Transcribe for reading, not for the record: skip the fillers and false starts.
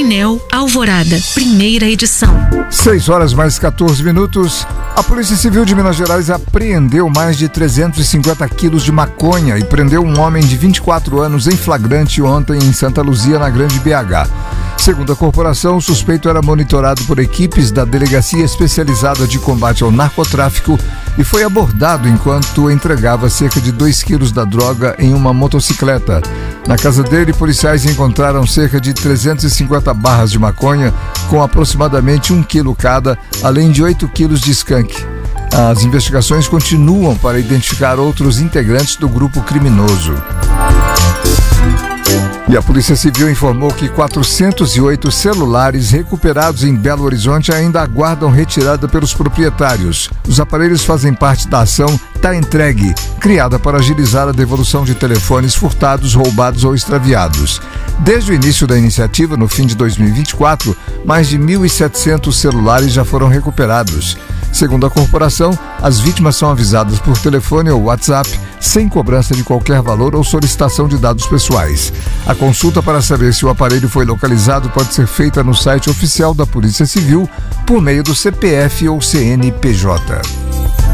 Painel Alvorada, primeira edição. 6h mais 14. A Polícia Civil de Minas Gerais apreendeu mais de 350 quilos de maconha e prendeu um homem de 24 anos em flagrante ontem em Santa Luzia, na Grande BH. Segundo a corporação, o suspeito era monitorado por equipes da Delegacia Especializada de Combate ao Narcotráfico e foi abordado enquanto entregava cerca de 2 quilos da droga em uma motocicleta. Na casa dele, policiais encontraram cerca de 350 barras de maconha com aproximadamente 1 quilo cada, além de 8 quilos de skunk. As investigações continuam para identificar outros integrantes do grupo criminoso. E a Polícia Civil informou que 408 celulares recuperados em Belo Horizonte ainda aguardam retirada pelos proprietários. Os aparelhos fazem parte da ação Tá Entregue, criada para agilizar a devolução de telefones furtados, roubados ou extraviados. Desde o início da iniciativa, no fim de 2024, mais de 1.700 celulares já foram recuperados. Segundo a corporação, as vítimas são avisadas por telefone ou WhatsApp, sem cobrança de qualquer valor ou solicitação de dados pessoais. A consulta para saber se o aparelho foi localizado pode ser feita no site oficial da Polícia Civil por meio do CPF ou CNPJ.